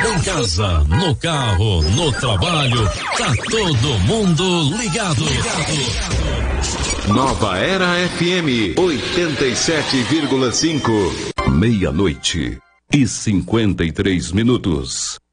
Em casa, no carro, no trabalho, tá todo mundo ligado. Nova Era FM 87,5. 00:53.